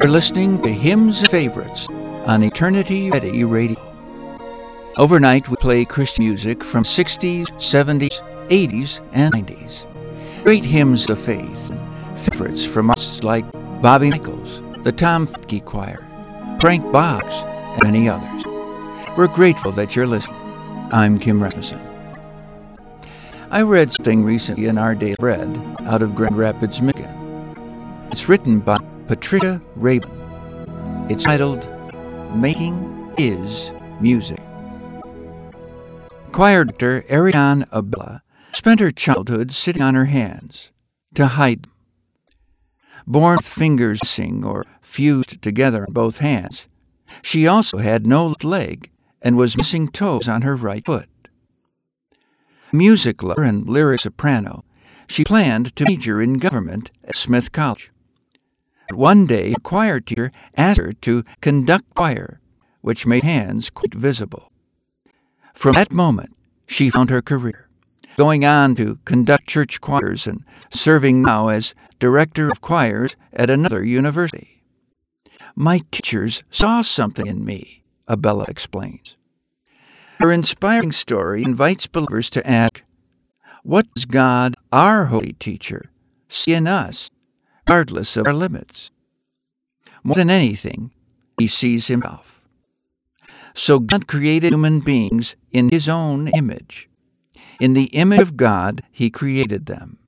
You're listening to Hymns and Favorites on Eternity Ready Radio. Overnight, we play Christian music from 60s, 70s, 80s, and 90s. Great hymns of faith and favorites from artists like Bobby Michaels, the Tom Fitke Choir, Frank Boggs, and many others. We're grateful that you're listening. I'm Kim Rasmussen. I read something recently in Our Daily Bread out of Grand Rapids, Michigan. It's written by Patricia Rabin. It's titled, Making Is Music. Choir director Ariane Abella spent her childhood sitting on her hands to hide them. Born with fingers missing or fused together on both hands, she also had no left leg and was missing toes on her right foot. Music lover and lyric soprano, she planned to major in government at Smith College. But one day, a choir teacher asked her to conduct choir, which made hands quite visible. From that moment, she found her career, going on to conduct church choirs and serving now as director of choirs at another university. My teachers saw something in me, Abella explains. Her inspiring story invites believers to ask, what does God, our holy teacher, see in us, regardless of our limits? More than anything, he sees himself. So God created human beings in his own image. In the image of God, he created them.